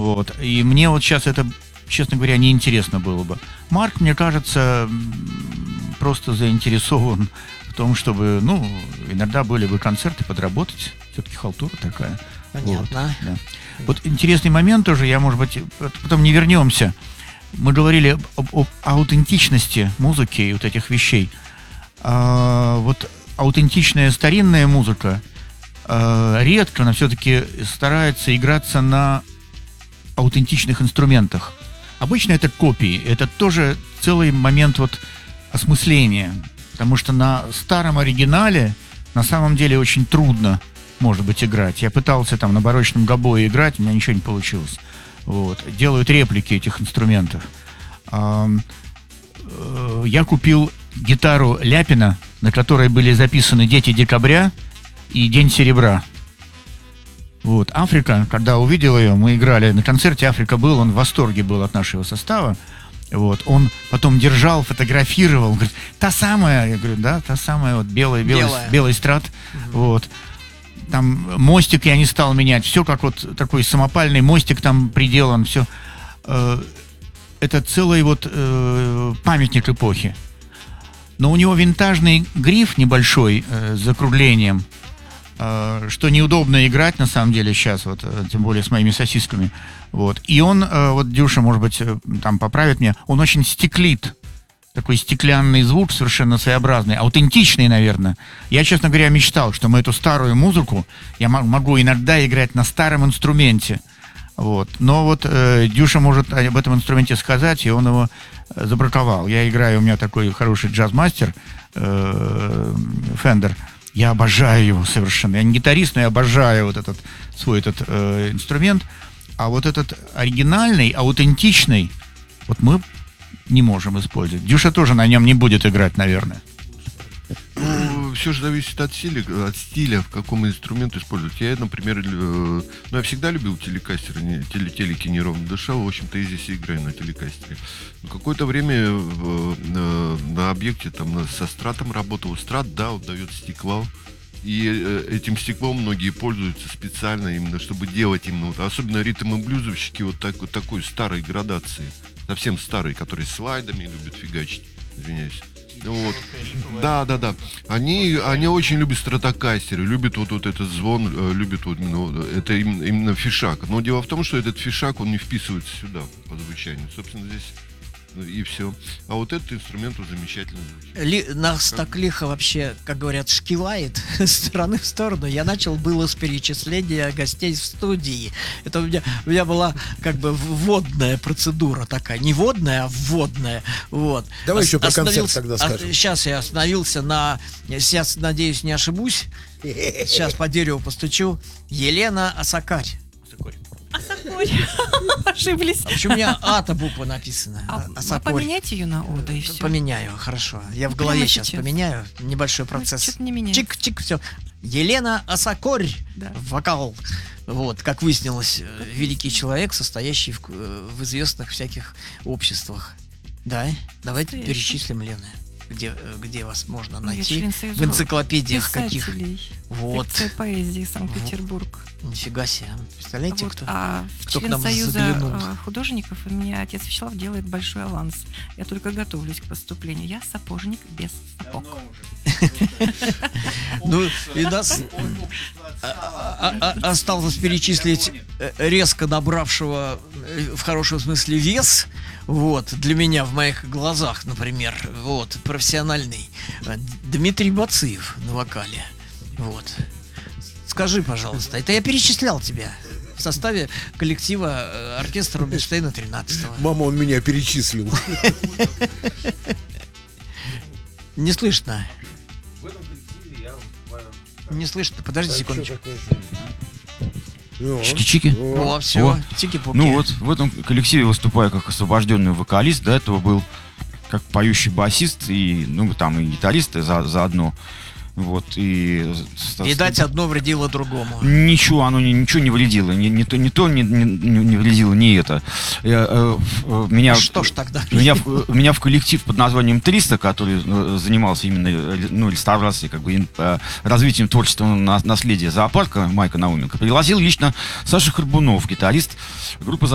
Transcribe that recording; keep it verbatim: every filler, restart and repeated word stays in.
Вот. И мне вот сейчас это, честно говоря, неинтересно было бы. Марк, мне кажется, просто заинтересован в том, чтобы, ну, иногда были бы концерты подработать. Все-таки халтура такая. Понятно. Вот, да. Вот интересный момент тоже, я, может быть, потом не вернемся. Мы говорили об, об аутентичности музыки и вот этих вещей. А, вот аутентичная старинная музыка а, редко, но все-таки старается играться на аутентичных инструментах. Обычно это копии. Это тоже целый момент вот осмысления. Потому что на старом оригинале на самом деле очень трудно, может быть, играть. Я пытался там на барочном гобое играть, у меня ничего не получилось. Вот. Делают реплики этих инструментов. Я купил гитару Ляпина, на которой были записаны «Дети декабря» и «День серебра». Вот. Африка, когда увидел ее, мы играли на концерте, Африка был, он в восторге был от нашего состава. Вот. Он потом держал, фотографировал, говорит, та самая, я говорю, да, та самая, вот белый, белый, белый страт. Угу. Вот. Там мостик я не стал менять, все как вот такой самопальный мостик там приделан, все. Это целый вот памятник эпохи. Но у него винтажный гриф небольшой с закруглением, что неудобно играть на самом деле сейчас, вот, тем более с моими сосисками. Вот. И он, вот Дюша, может быть, там поправит меня, он очень стеклит. Такой стеклянный звук, совершенно своеобразный, аутентичный, наверное. Я, честно говоря, мечтал, что мы эту старую музыку, я могу иногда играть на старом инструменте. Вот. Но вот э, Дюша может об этом инструменте сказать, и он его забраковал. Я играю, у меня такой хороший джаз-мастер, э, Fender. Я обожаю его совершенно. Я не гитарист, но я обожаю вот этот свой этот э, инструмент. А вот этот оригинальный, аутентичный, вот мы не можем использовать. Дюша тоже на нем не будет играть, наверное. Ну, все же зависит от стиля, от стиля, в каком инструмент использовать. Я, например, ну, я всегда любил телекастеры, не, теле, телеки неровно дышал, в общем-то, и здесь играю на телекастере. Какое-то время на, на объекте там со стратом работал. Страт, да, он дает стекло. И этим стеклом многие пользуются специально, именно чтобы делать именно, вот, особенно ритм и блюзовщики вот, так, вот такой старой градации. Совсем старые, которые слайдами любят фигачить, извиняюсь. Вот. Да, да, да. Они, они очень любят стратокастеры, любят вот, вот этот звон, любят вот именно, это именно, именно фишак. Но дело в том, что этот фишак, он не вписывается сюда по звучанию. Собственно, здесь и все. А вот этот инструмент он замечательно звучит. Ли, нас как... так лихо вообще, как говорят, шкивает с стороны в сторону. Я начал было с перечисления гостей в студии. Это у меня, у меня была как бы вводная процедура такая. Не водная, а вводная. Вот. Давай Ос- еще про концерт тогда скажем. Сейчас я остановился на... Сейчас, надеюсь, не ошибусь. Сейчас по дереву постучу. Елена Осакарь. Осакорь. Ошиблись. А почему у меня А-то буква написана? А, а поменяйте ее на О, да и все. Поменяю, хорошо. Я в голове сейчас, сейчас поменяю. Небольшой процесс. Что-то не меняется. Чик-чик, все. Елена Осакорь. Да. Вокал. Вот, как выяснилось, великий человек, состоящий в, в известных всяких обществах. Да, давайте перечислим, Лена. Где, где вас можно найти? В энциклопедиях каких? Вот. Секция поэзии, Санкт-Петербург. Вот. Нифига себе. Представляете, вот, кто? А кто член Союза художников, и мне отец Вячеслав делает большой аванс. Я только готовлюсь к поступлению. Я сапожник без сапог. Ну, и нас осталось перечислить резко набравшего, в хорошем смысле, вес. Вот, для меня, в моих глазах, например, вот, профессиональный Дмитрий Бациев на вокале. Вот. Скажи, пожалуйста, это я перечислял тебя в составе коллектива оркестра Рубинштейна тринадцатого. Мама, он меня перечислил. Не слышно. Не слышно, подожди секундочку. Чики-чики. О, все, чики-пуки. Ну вот, в этом коллективе выступаю как освобожденный вокалист. До этого был как поющий басист и, ну, там и гитарист за, заодно. Вот, и... Видать, одно вредило другому. Ничего, оно не, ничего не вредило. Не, не то, не, то не, не, не вредило, не это. Я, э, меня, Что ж тогда? Меня, меня в коллектив под названием триста, который занимался именно, ну, реставрацией, как бы, развитием творчественного наследия зоопарка Майка Науменко, пригласил лично Саша Харбунов, гитарист группы